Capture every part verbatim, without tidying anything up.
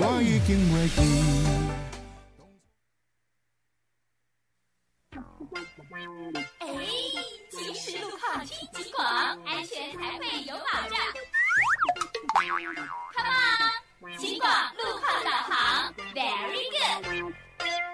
我已经袂记。 哎，行驶路况听警广，安全才会有保障。Come on， 警广路况导航 ，Very good。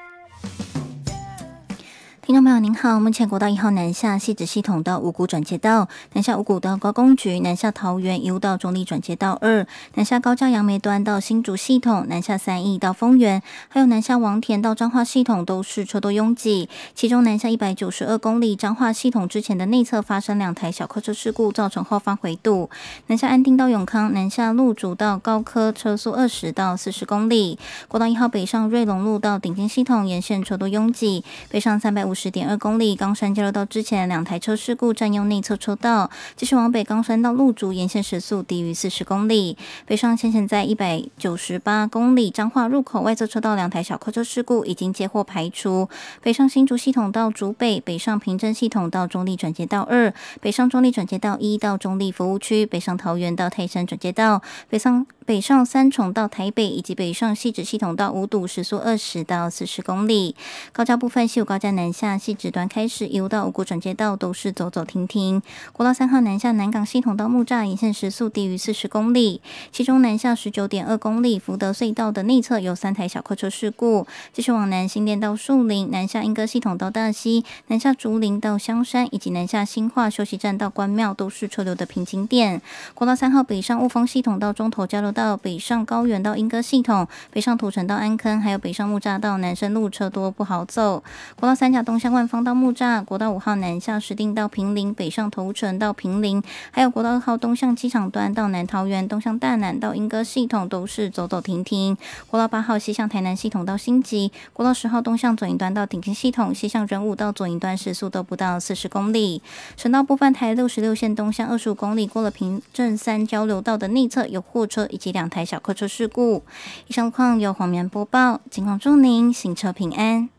听众朋友您好，目前国道一号南下汐止系统到五股转接道，南下五股到高工局，南下桃园一路到中立转接道二，南下高架杨梅端到新竹系统，南下三义到丰原，还有南下王田到彰化系统都是车多拥挤。其中南下一百九十二公里彰化系统之前的内侧发生两台小客车事故，造成后方回堵。南下安定到永康，南下路竹到高科车速二十到四十公里。国道一号北上瑞隆路到顶金系统沿线车多拥挤，北上三百五十点二公里，冈山交流道之前两台车事故占用内侧车道，继续往北冈山到路竹沿线时速低于四十公里。北上先前在一百九十八公里彰化入口外侧车道两台小客车事故已经接获排除。北上新竹系统到竹北，北上平镇系统到中立转接道二，北上中立转接道一到中立服务区，北上桃园到泰山转接道，北上北上三重到台北，以及北上汐止系统到五堵时速二十到四十公里。高架部分，西武高架南下汐止端开始一路到五股转接道都是走走停停。国道三号南下南港系统到木栅沿线时速低于四十公里，其中南下十九点二公里福德隧道的内侧有三台小客车事故。继续往南新店到树林，南下莺歌系统到大溪，南下竹林到香山，以及南下新化休息站到关庙都是车流的瓶颈点。国道三号北上雾峰系统到中投交流道，北上高原到莺歌系统，北上土城到安坑，还有北上木栅到南深路车多不好走。国道三甲东向万方到木栅，国道五号南下石碇到坪林，北上头城到坪林，还有国道二号东向机场端到南桃园，东向大南到莺歌系统都是走走停停。国道八号西向台南系统到新集，国道十号东向左营端到顶新系统，西向仁武到左营端时速都不到四十公里。省道部分，台六十六线东向二十五公里，过了平镇三交流道的内侧有货车以及两台小客车事故。以上路况由黄棉播报，警广祝您行车平安。